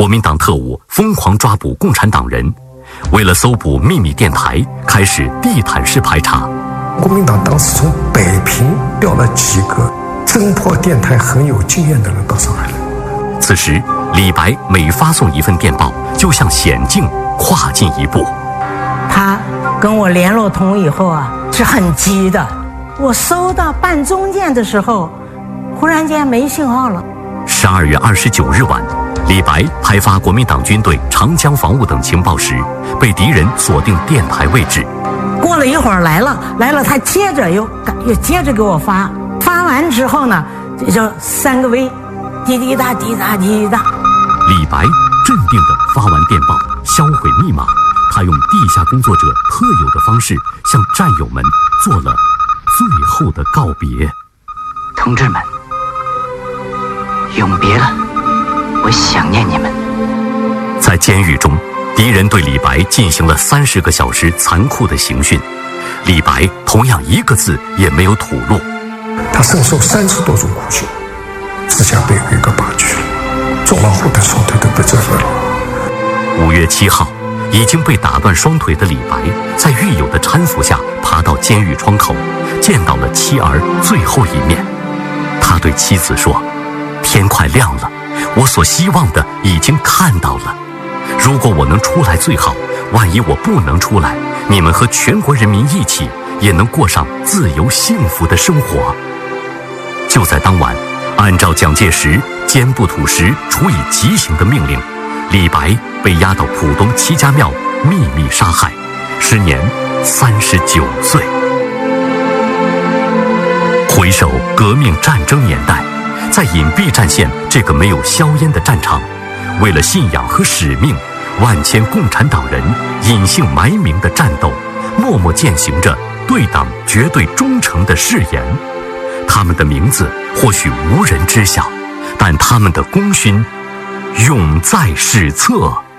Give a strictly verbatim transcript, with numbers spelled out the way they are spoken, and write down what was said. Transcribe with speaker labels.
Speaker 1: 国民党特务疯狂抓捕共产党人，为了搜捕秘密电台，开始地毯式排查。
Speaker 2: 国民党当时从北平调了几个侦破电台很有经验的人到上海来。
Speaker 1: 此时，李白每发送一份电报，就向险境跨进一步。
Speaker 3: 他跟我联络通以后啊，是很急的。我收到半中间的时候，忽然间没信号了。
Speaker 1: 十二月二十九日晚，李白派发国民党军队长江防务等情报时，被敌人锁定电台位置。
Speaker 3: 过了一会儿来了，来了，他接着又又接着给我发，发完之后呢，这就三个 V， 滴滴答滴答滴滴答。
Speaker 1: 李白镇定地发完电报，销毁密码。他用地下工作者特有的方式，向战友们做了最后的告别。
Speaker 4: 同志们，永别了，我想念你们。
Speaker 1: 在监狱中，敌人对李白进行了三十个小时残酷的刑讯，李白同样一个字也没有吐露。
Speaker 2: 他身受三十多种苦刑，指甲被给个拔去了，左脑后的双腿都被折断了。
Speaker 1: 五月七号，已经被打断双腿的李白，在狱友的搀扶下爬到监狱窗口，见到了妻儿最后一面。他对妻子说：“天快亮了，我所希望的已经看到了。如果我能出来最好，万一我不能出来，你们和全国人民一起，也能过上自由幸福的生活。”就在当晚，按照蒋介石坚不吐实处以极刑的命令，李白被押到浦东七家庙秘密杀害，时年三十九岁。回首革命战争年代，在隐蔽战线这个没有硝烟的战场，为了信仰和使命，万千共产党人隐姓埋名的战斗，默默践行着对党绝对忠诚的誓言。他们的名字或许无人知晓，但他们的功勋永在史册。